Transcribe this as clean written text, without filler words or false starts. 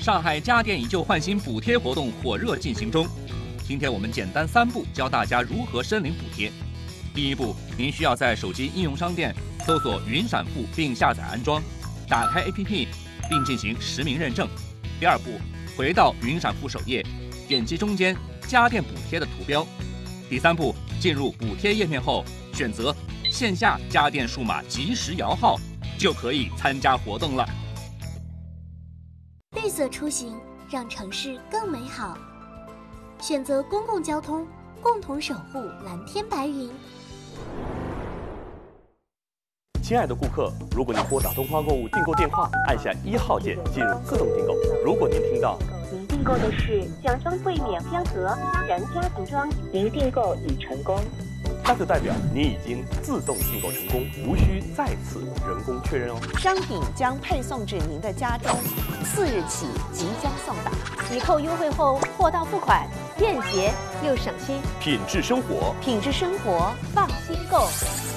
上海家电以旧换新补贴活动火热进行中。今天我们简单3步教大家如何申领补贴。第1步，您需要在手机应用商店搜索云闪付并下载安装，打开 APP 并进行实名认证。第2步，回到云闪付首页，点击中间家电补贴的图标。第3步，进入补贴页面后，选择线下家电数码即时摇号，就可以参加活动了。 绿色出行，让城市更美好。选择公共交通，共同守护蓝天白云。 亲爱的顾客，如果您拨打东方购物订购电话，按下1号键进入自动订购。如果您听到您订购的是奖装柜免标盒私人家庭装，您订购已成功， 那就代表您已经自动订购成功，无需再次人工确认哦。 商品将配送至您的家中，4日起即将送达。 抵扣优惠后货到付款，便捷又省心。 品质生活， 品质生活，放心购。